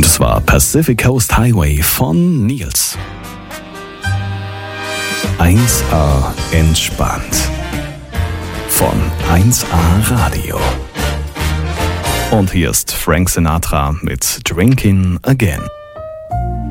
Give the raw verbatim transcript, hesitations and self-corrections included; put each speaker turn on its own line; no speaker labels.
Das war Pacific Coast Highway von Nils. eins A entspannt. Von eins A Radio. Und hier ist Frank Sinatra mit Drinking Again.